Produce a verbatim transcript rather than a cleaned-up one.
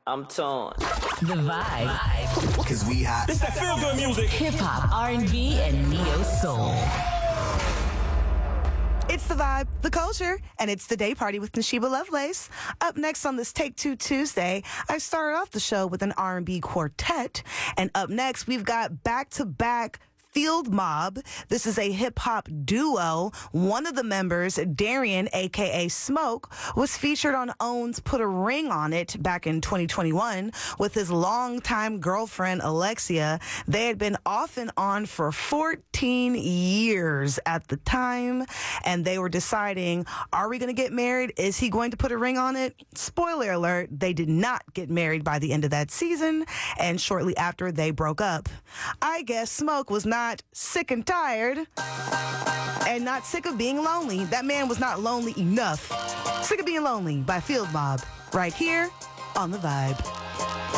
I'm torn. The Vibe. Cause we hot. It's that feel good music. Hip hop, R and B, and neo soul. It's The Vibe, the culture, and it's the day party with Nashiba Lovelace. Up next on this Take Two Tuesday, I started off the show with an R and B quartet, and up next we've got back-to-back Field Mob. This is a hip-hop duo. One of the members, Darian, a k a. Smoke, was featured on OWN's Put a Ring on It back in twenty twenty-one with his longtime girlfriend, Alexia. They had been off and on for fourteen years at the time, and they were deciding, are we going to get married? Is he going to put a ring on it? Spoiler alert, they did not get married by the end of that season, and shortly after, they broke up. I guess Smoke was not sick and tired and not sick of being lonely. That man was not lonely enough. Sick of Being Lonely by Field Mob right here on The Vibe.